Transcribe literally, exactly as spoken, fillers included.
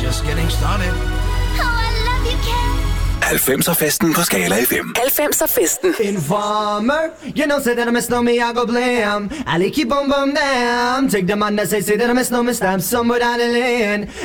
just getting started. Oh, I love you, Ken. halvfemser-festen på Skala F M. halvfemser-festen. Informer, you know, say that I miss no me, I go blam. I keep on bum damn. Take the man that say, say that I miss no me, stamp some without a land.